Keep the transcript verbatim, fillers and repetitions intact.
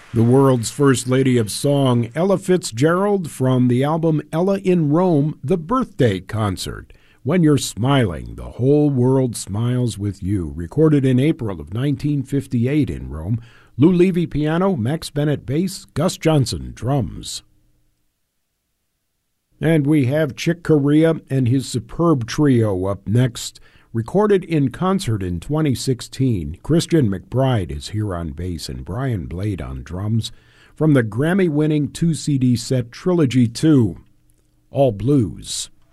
The world's first lady of song, Ella Fitzgerald, from the album Ella in Rome, The Birthday Concert. When You're Smiling, the Whole World Smiles with You. Recorded in April of nineteen fifty-eight in Rome. Lou Levy piano, Max Bennett bass, Gus Johnson drums. And we have Chick Corea and his superb trio up next. Recorded in concert in twenty sixteen, Christian McBride is here on bass and Brian Blade on drums from the Grammy-winning two C D set Trilogy two, All Blues.